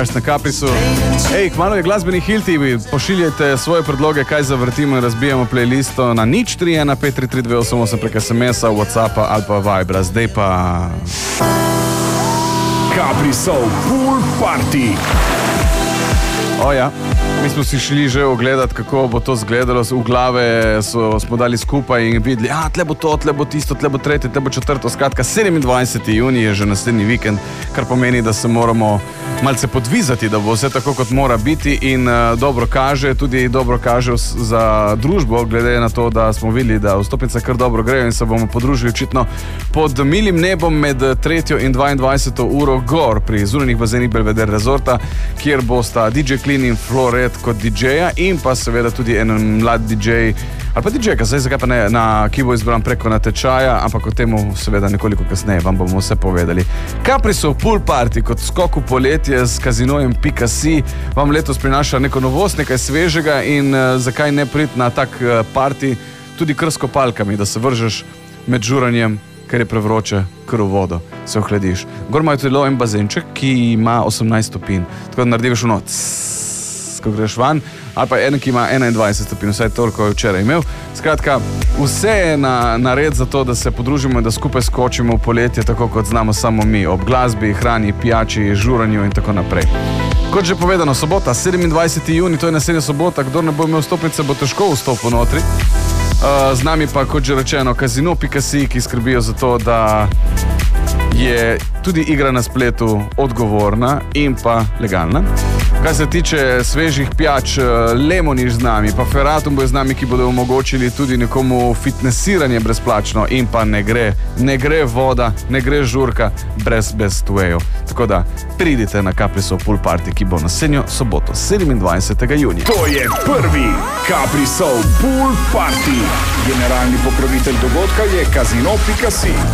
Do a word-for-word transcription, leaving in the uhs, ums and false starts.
Mars na Caprisu. Ej, kmalu je glasbeni Hilti, pošiljajte svoje predloge, kaj zavrtimo in razbijamo playlisto na nič tri ena pet tri tri dve osem osem prek es em es-a, Whatsappa ali pa Vibra. Zdaj pa... Caprisov Pool Party. O ja, mi smo si šli že ogledati, kako bo to izgledalo. V glave so, smo dali skupaj in videli, a tle bo to, tle bo tisto, tle bo tretje, tle bo četrto. Skratka, sedemindvajseti junij je že naslednji vikend, kar pomeni, da se moramo malce podvizati, da bo vse tako, kot mora biti in uh, dobro kaže, tudi dobro kaže za družbo, glede na to, da smo videli, da vstopnice kar dobro grejo in se bomo podružili očitno pod milim nebom med tretjo in dvaindvajseto uro gor pri zunanjih bazenih Belvedere Resorta, kjer bosta D J Clean in Floret kot D J-ja in pa seveda tudi en mlad D J ali pa D J-ka, zdaj zakaj pa ne, na, ki bo izbran preko natečaja, ampak o temu seveda nekoliko kasneje vam bomo vse povedali. Caprisov Pool Party kot skok v poletje z kazinojem pika si vam letos prinaša neko novost, nekaj svežega in uh, zakaj ne priti na tak uh, party tudi kar s kopalkami, da se vržeš med žuranjem, ker je prevroče, kar v vodo, se ohladiš. Gor imajo tudi en bazenček, ki ima osemnajst stopinj, tako da narediš v noc, ko greš van, ali pa en, ki ima enaindvajset stopinj, vsaj toliko je včeraj imel. Skratka, vse je na, na red za to, da se podružimo in da skupaj skočimo v poletje, tako kot znamo samo mi, ob glasbi, hrani, pijači, žuranju in tako naprej. Kot že povedano, sobota, sedemindvajseti junij, to je naslednja sobota, kdor ne bo imel stopnice, bo težko vstopil notri. Uh, z nami pa, kot že rečeno, kazino pika si, ki skrbijo za to, da je tudi igra na spletu odgovorna in pa legalna. Kar se tiče svežih pijač, Lemoniš z nami, pa Ferratum bo z nami, ki bodo omogočili tudi nekomu fitnessiranje brezplačno in pa ne gre, ne gre voda, ne gre žurka brez bestuejev. Tako da pridite na Caprisov Pool Party, ki bo naslednjo soboto, sedemindvajsetega junija. To je prvi Caprisov Pool Party. Generalni pokrovitelj dogodka je kazino pika si.